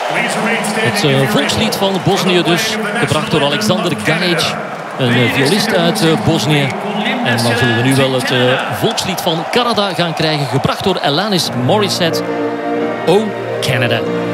Het volkslied van Bosnië dus, gebracht door Alexander Gajic, een violist uit Bosnië. En dan zullen we nu wel het volkslied van Canada gaan krijgen, gebracht door Alanis Morissette. Oh, Canada.